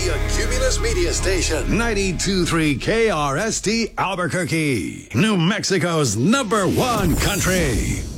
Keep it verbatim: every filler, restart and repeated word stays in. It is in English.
The Cumulus Media Station. ninety-two point three K R S T Albuquerque. New Mexico's number one country.